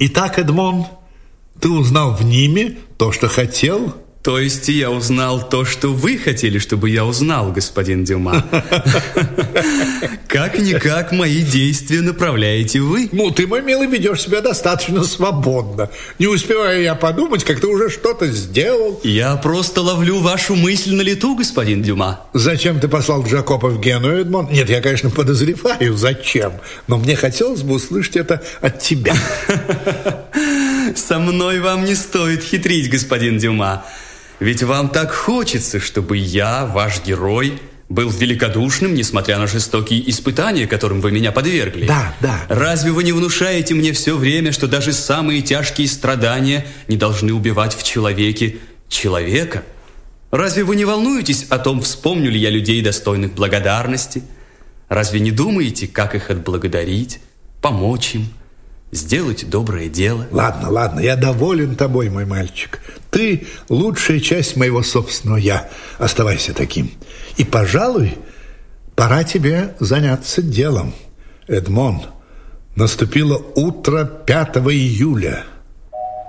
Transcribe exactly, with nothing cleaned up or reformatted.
Итак, Эдмон, ты узнал в Ниме то, что хотел? То есть я узнал то, что вы хотели, чтобы я узнал, господин Дюма. Как-никак мои действия направляете вы. Ну, ты, мой милый, ведешь себя достаточно свободно. Не успеваю я подумать, как ты уже что-то сделал. Я просто ловлю вашу мысль на лету, господин Дюма. Зачем ты послал Джакопа в Геную, Эдмон? Нет, я, конечно, подозреваю, зачем. Но мне хотелось бы услышать это от тебя. Со мной вам не стоит хитрить, господин Дюма. Ведь вам так хочется, чтобы я, ваш герой, был великодушным, несмотря на жестокие испытания, которым вы меня подвергли. Да, да. Разве вы не внушаете мне все время, что даже самые тяжкие страдания не должны убивать в человеке человека? Разве вы не волнуетесь о том, вспомню ли я людей, достойных благодарности? Разве не думаете, как их отблагодарить, помочь им, сделать доброе дело? Ладно, ладно, я доволен тобой, мой мальчик. Ты лучшая часть моего собственного «я». Оставайся таким. И, пожалуй, пора тебе заняться делом. Эдмон, наступило утро пятого июля.